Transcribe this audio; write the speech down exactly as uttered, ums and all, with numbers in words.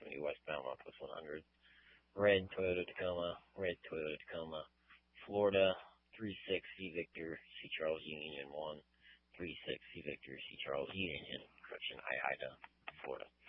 seventy westbound Northwest one hundred. Red Toyota Tacoma, red Toyota Tacoma, Florida, three six C Victor, C Charles Union one, three six C Victor, C Charles Union, correction, I, Ida, Florida.